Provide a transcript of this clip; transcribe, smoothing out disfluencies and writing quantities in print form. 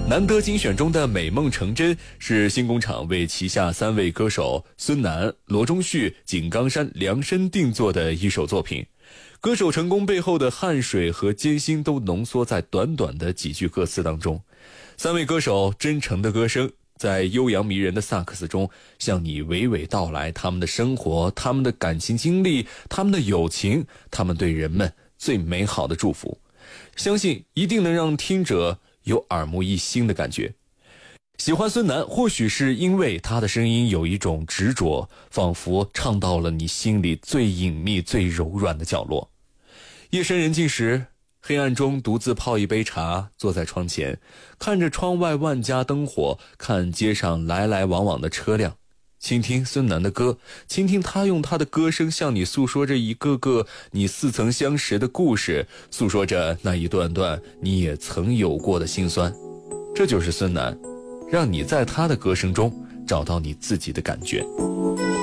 难得精选中的美梦成真是新工厂为旗下3位歌手孙楠、罗中旭、井冈山量身定做的一首作品。歌手成功背后的汗水和艰辛都浓缩在短短的几句歌词当中。3位歌手真诚的歌声在悠扬迷人的萨克斯中向你娓娓道来他们的生活，他们的感情经历，他们的友情，他们对人们最美好的祝福。相信一定能让听者有耳目一新的感觉。喜欢孙楠，或许是因为他的声音有一种执着，仿佛唱到了你心里最隐秘最柔软的角落。夜深人静时，黑暗中独自泡一杯茶，坐在窗前，看着窗外万家灯火，看街上来来往往的车辆，倾听孙楠的歌，倾听他用他的歌声向你诉说着一个个你似曾相识的故事，诉说着那一段段你也曾有过的辛酸。这就是孙楠，让你在他的歌声中找到你自己的感觉。